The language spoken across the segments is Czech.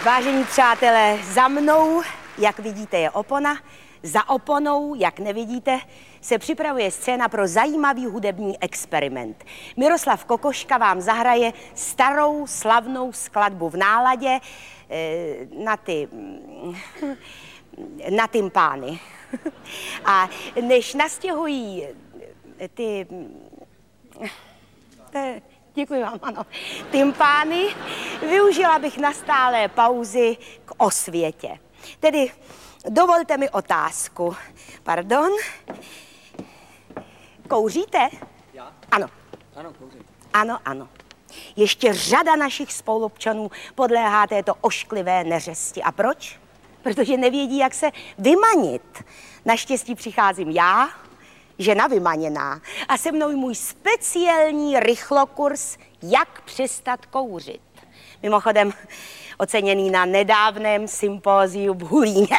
Vážení přátelé, za mnou, jak vidíte, je opona. Za oponou, jak nevidíte, se připravuje scéna pro zajímavý hudební experiment. Miroslav Kokoška vám zahraje starou slavnou skladbu v náladě na tympány. A než nastěhují ty... Děkuji vám, ano. Tympány využila bych nastálé pauzy k osvětě. Tedy dovolte mi otázku. Pardon? Kouříte? Já? Ano. Ano, kouřím. Ano, ano. Ještě řada našich spoluobčanů podléhá této ošklivé neřesti. A proč? Protože nevědí, jak se vymanit. Naštěstí přicházím já, žena vymaněná, a se mnou můj speciální rychlokurs, jak přestat kouřit. Mimochodem, oceněný na nedávném sympóziu v Hulíně.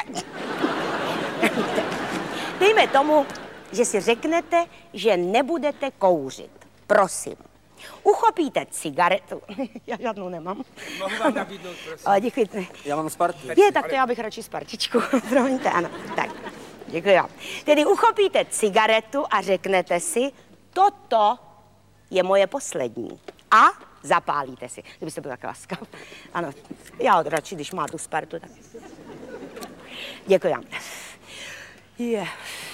Dejme tomu, že si řeknete, že nebudete kouřit. Prosím. Uchopíte cigaretu. Já žádnou nemám. Mohu vám nabídnout, prosím. Děkuji. Já mám Spartu. Je, tak to já bych radši Spartičku. Promiňte, ano. Tak, děkuji vám. Tedy uchopíte cigaretu a řeknete si, toto je moje poslední. A zapálíte si. Kdybyste byl tak laskav. Ano, já radši, když má tu Spartu, tak... Děkuji vám. Yeah.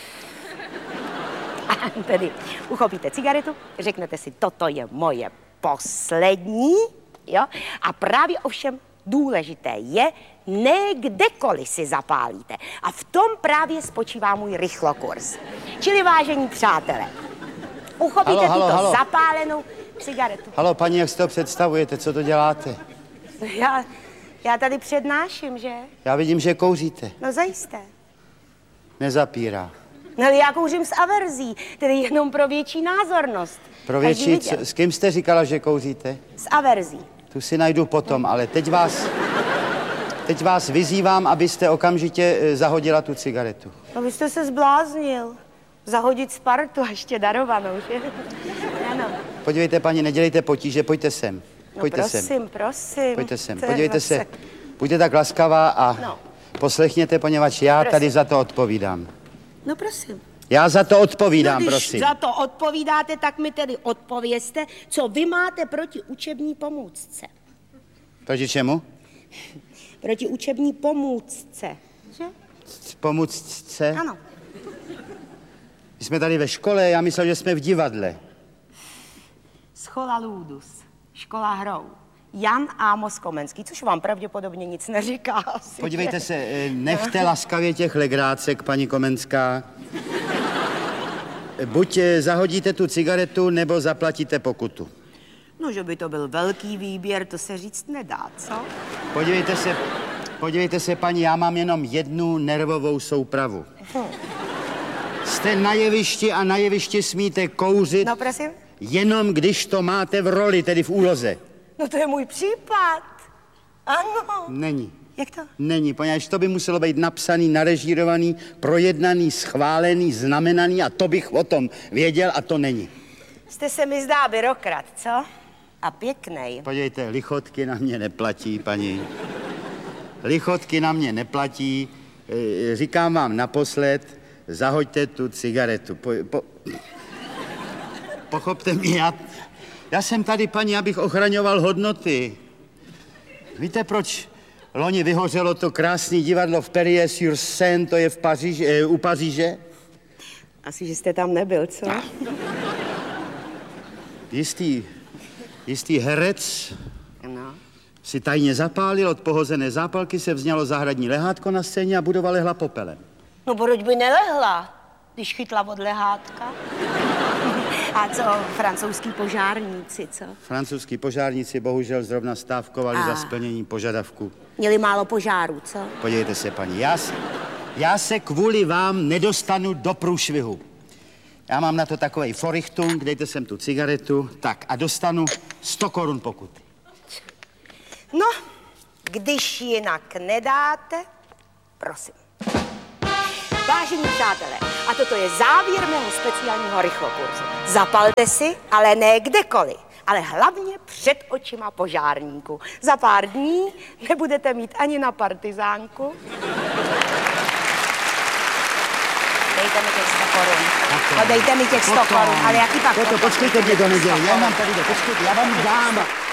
A tedy uchopíte cigaretu, řeknete si, toto je moje poslední, jo? A právě ovšem důležité je, ne kdekoliv si zapálíte. A v tom právě spočívá můj rychlokurs. Čili vážení přátelé, uchopíte tuto zapálenou cigaretu. Halo, paní, jak si to představujete, co to děláte? Já tady přednáším, že? Já vidím, že kouříte. No zajisté. Nezapírá. No ale já kouřím s averzí, tedy jenom pro větší názornost. Pro větší, s kým jste říkala, že kouříte? S averzí. Tu si najdu potom, ale teď vás vyzývám, abyste okamžitě zahodila tu cigaretu. No vy jste se zbláznil. Zahodit Spartu a ještě darovanou, že? Ano. Podívejte, paní, nedělejte potíže, pojďte sem. Pojďte sem. Prosím. Pojďte sem, podívejte se. Buďte tak laskavá a poslechněte, poněvadž já tady za to odpovídám. No prosím. Já za to odpovídám, když prosím. za to odpovídáte, tak mi tedy odpovězte, co vy máte proti učební pomůcce. Proti čemu? Proti učební pomůcce. Že? Pomůcce? Ano. My jsme tady ve škole, já myslel, že jsme v divadle. Schola Ludus, škola hrou. Jan Ámos Komenský, což vám pravděpodobně nic neříká asi. Podívejte se, nechte laskavě těch legrácek, paní Komenská. Buď zahodíte tu cigaretu, nebo zaplatíte pokutu. No, že by to byl velký výběr, to se říct nedá, co? Podívejte se, paní, já mám jenom jednu nervovou soupravu. Jste na jevišti a na jevišti smíte kouřit. No, prosím? Jenom když to máte v roli, tedy v úloze. No to je můj případ. Ano. Není. Jak to? Není, poněvadž to by muselo být napsaný, narežírovaný, projednaný, schválený, znamenaný a to bych o tom věděl a to není. Jste se mi zdá byrokrat, co? A pěknej. Podívejte, lichotky na mě neplatí, paní. Lichotky na mě neplatí. Říkám vám naposled, zahoďte tu cigaretu. Pochopte mě, já jsem tady, paní, abych ochraňoval hodnoty. Víte, proč loni vyhořelo to krásné divadlo v Perrier-sur-Seine, to je u Paříže? Asi, že jste tam nebyl, co? Jistý herec si tajně zapálil, od pohozené zápalky se vznělo zahradní lehátko na scéně a budova lehla popelem. No, proč by nelehla, když chytla od lehátka? A co francouzský požárníci, co? Francouzský požárníci bohužel zrovna stávkovali za splnění požadavku. Měli málo požárů, co? Podívejte se, paní, já se kvůli vám nedostanu do průšvihu. Já mám na to takovej forichtung, dejte sem tu cigaretu, tak a dostanu 100 korun pokuty. No, když jinak nedáte, prosím. Vážení přátelé, a toto je závěr mého speciálního rychlokurzu. Zapalte si, ale ne kdekoliv, ale hlavně před očima požárníků. Za pár dní nebudete mít ani na partizánku. Dejte mi těch 100 korun. No dejte mi těch 100 korun, ale jaký pak? Počkejte mě do neděle, já mám tady, počkejte, já vám dám.